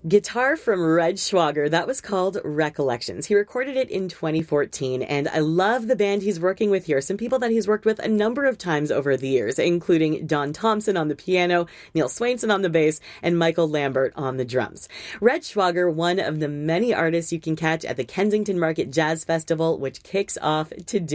Guitar from Red Schwager. That was called Recollections. He recorded it in 2014, and I love the band he's working with here. Some people that he's worked with a number of times over the years, including Don Thompson on the piano, Neil Swainson on the bass, and Michael Lambert on the drums. Red Schwager, one of the many artists you can catch at the Kensington Market Jazz Festival, which kicks off today.